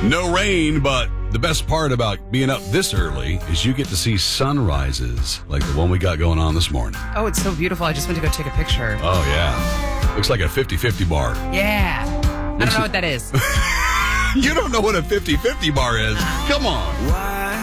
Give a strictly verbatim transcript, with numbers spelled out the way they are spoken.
No rain, but the best part about being up this early is you get to see sunrises like the one we got going on this morning. Oh, it's so beautiful. I just went to go take a picture. Oh, yeah. Looks like a fifty-fifty bar. Yeah. I don't know what that is. You don't know what a fifty-fifty bar is? Come on. Why?